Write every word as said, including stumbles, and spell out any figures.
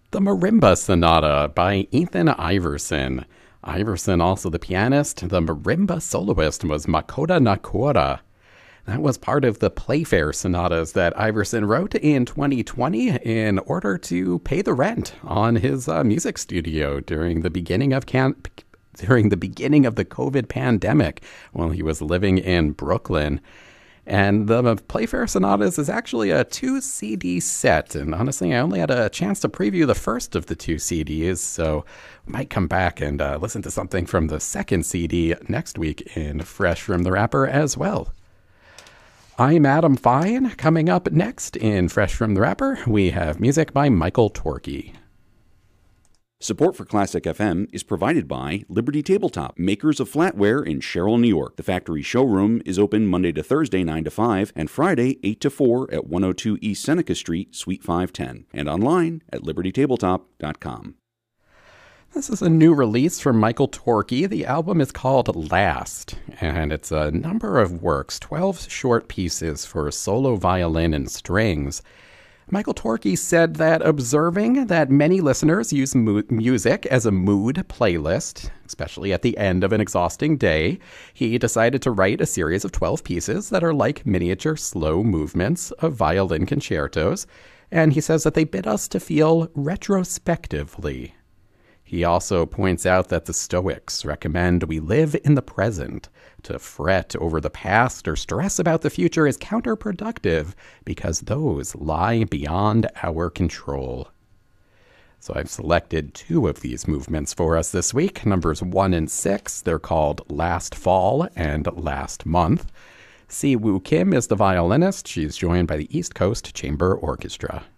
The Marimba Sonata by Ethan Iverson. Iverson, also the pianist. The marimba soloist was Makoto Nakura. That was part of the Playfair sonatas that Iverson wrote in twenty twenty in order to pay the rent on his uh, music studio during the beginning of can- during the beginning of the COVID pandemic while he was living in Brooklyn. And the Playfair Sonatas is actually a two C D set. And honestly, I only had a chance to preview the first of the two C Ds, so I might come back and uh, listen to something from the second C D next week in Fresh from the Rapper as well. I'm Adam Fine. Coming up next in Fresh from the Rapper, we have music by Michael Torkey. Support for Classic F M is provided by Liberty Tabletop, makers of flatware in Sherrill, New York. The factory showroom is open Monday to Thursday, nine to five, and Friday, eight to four at one oh two East Seneca Street, Suite five ten, and online at liberty tabletop dot com. This is a new release from Michael Torkey. The album is called Last, and it's a number of works, twelve short pieces for solo violin and strings. Michael Torkey said that observing that many listeners use mu- music as a mood playlist, especially at the end of an exhausting day, he decided to write a series of twelve pieces that are like miniature slow movements of violin concertos, and he says that they bid us to feel retrospectively. He also points out that the Stoics recommend we live in the present. To fret over the past or stress about the future is counterproductive because those lie beyond our control. So I've selected two of these movements for us this week, numbers one and six. They're called Last Fall and Last Month. Si Woo Kim is the violinist. She's joined by the East Coast Chamber Orchestra.